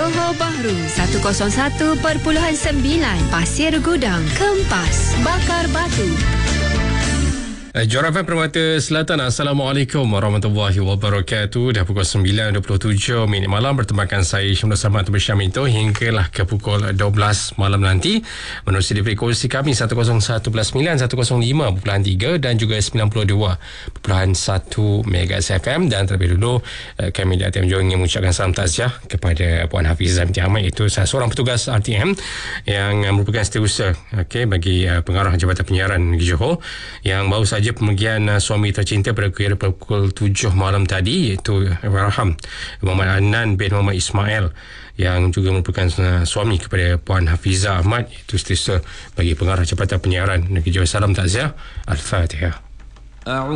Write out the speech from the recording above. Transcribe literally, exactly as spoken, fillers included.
Johor Bahru seratus satu perpuluhan sembilan, Pasir Gudang, Kempas, Bakar Batu. Johor F M Permata Selatan. Assalamualaikum warahmatullahi wabarakatuh. Dah pukul sembilan dua puluh tujuh minit malam bertemankan saya Syamsul Samad bersama itu hinggalah ke pukul dua belas malam nanti menerusi di frekuensi kami seratus satu perpuluhan sembilan, seratus lima perpuluhan tiga dan juga sembilan puluh dua perpuluhan satu megahertz F M. Dan terlebih dulu kami di R T M Johor ingin mengucapkan salam takziah kepada Puan Hafizah binti Ahmad, itu salah seorang petugas R T M yang merupakan setiausaha okay, bagi pengarah Jabatan Penyiaran Negeri Johor yang baru saja pemergian uh, suami tercinta pada kira pukul tujuh malam tadi, iaitu Allahyarham Muhammad Adnan bin Muhammad Ismail, yang juga merupakan uh, suami kepada Puan Hafizah Ahmad, itu setiausaha bagi pengarah Jabatan Penyiaran Negeri Johor. Salam takziah. Al-Fatihah.